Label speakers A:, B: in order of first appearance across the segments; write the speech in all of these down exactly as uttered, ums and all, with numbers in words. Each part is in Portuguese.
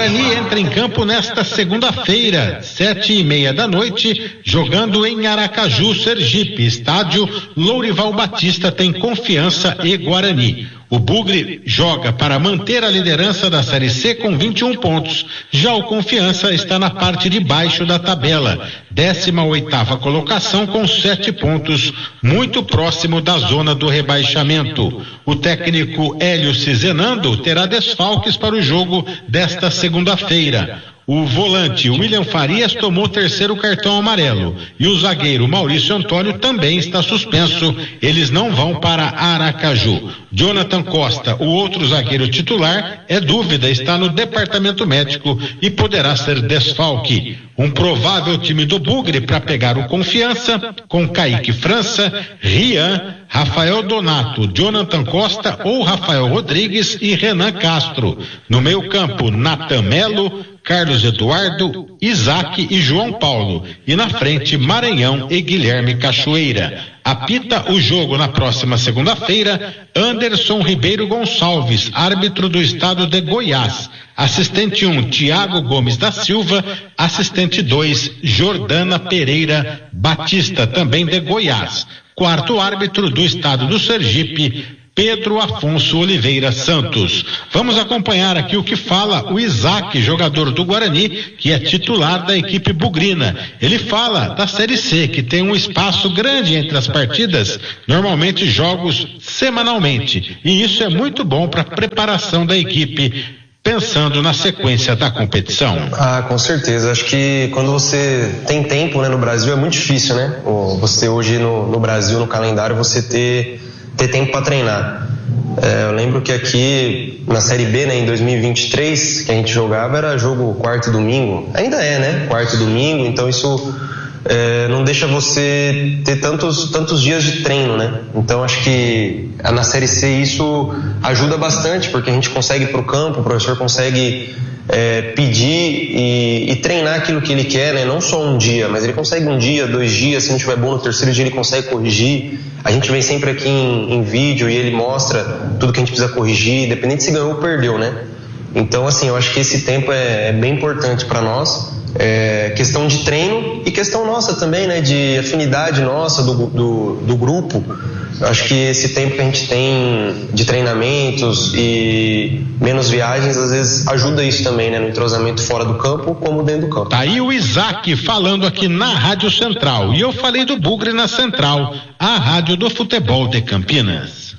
A: Guarani entra em campo nesta segunda-feira, sete e meia da noite, jogando em Aracaju, Sergipe. Estádio Lourival Batista tem Confiança e Guarani. O Bugre joga para manter a liderança da Série C com vinte e um pontos. Já o Confiança está na parte de baixo da tabela, décima oitava colocação com sete pontos, muito próximo da zona do rebaixamento. O técnico Hélio Cizenando terá desfalques para o jogo desta segunda-feira. O volante William Farias tomou o terceiro cartão amarelo e o zagueiro Maurício Antônio também está suspenso. Eles não vão para Aracaju. Jonathan Costa, o outro zagueiro titular, é dúvida, está no departamento médico e poderá ser desfalque. Um provável time do Bugre para pegar o Confiança, com Kaique França, Rian, Rafael Donato, Jonathan Costa ou Rafael Rodrigues e Renan Castro. No meio campo, Natan Melo, Carlos Eduardo, Isaac e João Paulo. E na frente, Maranhão e Guilherme Cachoeira. Apita o jogo na próxima segunda-feira, Anderson Ribeiro Gonçalves, árbitro do estado de Goiás. Assistente um, Tiago Gomes da Silva. Assistente dois, Jordana Pereira Batista, também de Goiás. Quarto árbitro do estado do Sergipe, Pedro Afonso Oliveira Santos. Vamos acompanhar aqui o que fala o Isaac, jogador do Guarani, que é titular da equipe bugrina. Ele fala da Série C, que tem um espaço grande entre as partidas, normalmente jogos semanalmente. E isso é muito bom para a preparação da equipe, pensando na sequência da competição.
B: Ah, com certeza. Acho que quando você tem tempo, né, no Brasil é muito difícil, né? Você hoje no, no Brasil, no calendário, você ter ter tempo para treinar. É, eu lembro que aqui na Série B, né, em dois mil e vinte e três, que a gente jogava era jogo quarto e domingo, ainda é, né, quarto e domingo, então isso é, não deixa você ter tantos, tantos dias de treino, né, então acho que na Série C isso ajuda bastante, porque a gente consegue ir pro campo, o professor consegue É, pedir e, e treinar aquilo que ele quer, né? Não só um dia, mas ele consegue um dia, dois dias, se não estiver bom no terceiro dia ele consegue corrigir. A gente vem sempre aqui em, em vídeo e ele mostra tudo que a gente precisa corrigir, independente se ganhou ou perdeu, né? Então, assim, eu acho que esse tempo é, é bem importante para nós, é questão de treino e questão nossa também, né? De afinidade nossa do, do, do grupo. Eu acho que esse tempo que a gente tem de treinamentos e menos viagens, às vezes ajuda isso também, né? No entrosamento fora do campo como dentro do campo.
A: Tá aí o Isaac falando aqui na Rádio Central. E eu falei do Bugre na Central, a rádio do futebol de Campinas.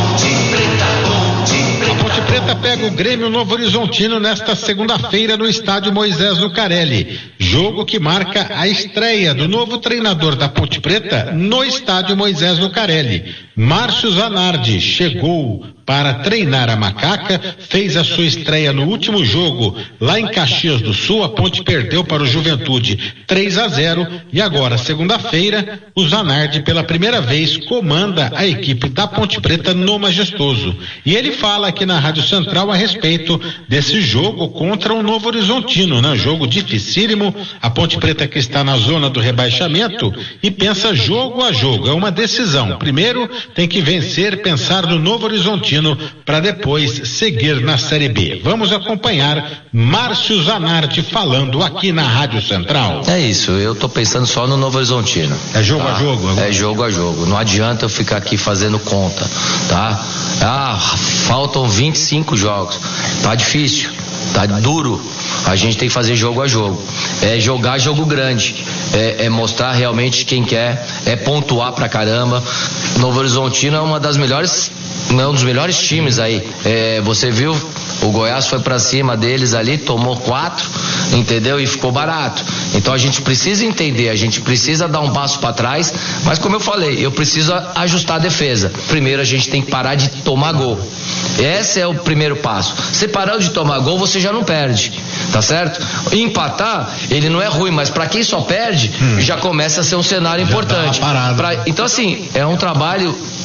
A: A Ponte Preta pega o Grêmio Novo Horizontino nesta segunda-feira no estádio Moisés Lucarelli. Jogo que marca a estreia do novo treinador da Ponte Preta no estádio Moisés Lucarelli. Márcio Zanardi chegou para treinar a Macaca, fez a sua estreia no último jogo lá em Caxias do Sul. A Ponte perdeu para o Juventude três a zero e agora, segunda-feira, o Zanardi pela primeira vez comanda a equipe da Ponte Preta no Majestoso. E ele fala aqui na Rádio Central a respeito desse jogo contra o Novo Horizontino, né? Jogo dificílimo, a Ponte Preta que está na zona do rebaixamento e pensa jogo a jogo, é uma decisão. Primeiro tem que vencer, pensar no Novo Horizontino para depois seguir na Série B. Vamos acompanhar Márcio Zanardi falando aqui na Rádio Central.
C: É isso, eu tô pensando só no Novo Horizontino.
A: É jogo
C: tá?
A: a jogo? Agora.
C: É jogo a jogo, não adianta eu ficar aqui fazendo conta, tá? Ah, faltam vinte e cinco jogos, tá difícil, tá duro, a gente tem que fazer jogo a jogo, é jogar jogo grande, é, é mostrar realmente quem quer, é pontuar pra caramba. Novo Horizontino é uma das melhores, é um dos melhores times aí, é, você viu, o Goiás foi pra cima deles ali, tomou quatro, entendeu? E ficou barato. Então a gente precisa entender, a gente precisa dar um passo para trás, mas como eu falei, eu preciso ajustar a defesa. Primeiro a gente tem que parar de tomar gol. Esse é o primeiro passo. Você parando de tomar gol, você já não perde, tá certo? Empatar, ele não é ruim, mas para quem só perde, hum. já começa a ser um cenário já importante. Pra, então assim, é um trabalho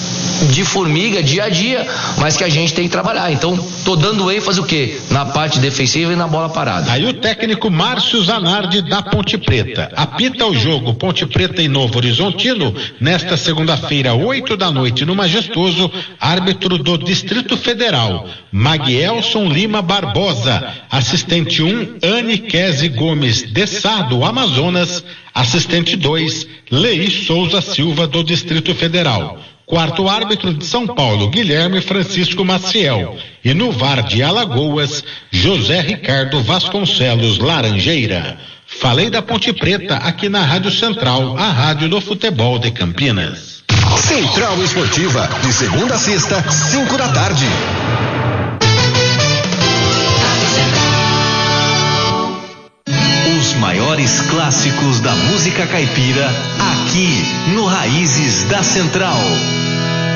C: de formiga, dia a dia, mas que a gente tem que trabalhar. Então, tô dando ênfase o quê? Na parte defensiva e na bola parada.
A: Aí o técnico Márcio Zanardi da Ponte Preta apita o jogo Ponte Preta e Novo Horizontino nesta segunda-feira, oito da noite, no Majestoso. Árbitro do Distrito Federal, Maguielson Lima Barbosa. Assistente um, Anne Kese Gomes de Sá, do Amazonas. Assistente dois, Lei Souza Silva, do Distrito Federal. Quarto árbitro de São Paulo, Guilherme Francisco Maciel. E no V A R de Alagoas, José Ricardo Vasconcelos Laranjeira. Falei da Ponte Preta aqui na Rádio Central, a rádio do futebol de Campinas.
D: Central Esportiva, de segunda a sexta, cinco da tarde. Os maiores clássicos da música caipira, aqui no Raízes da Central.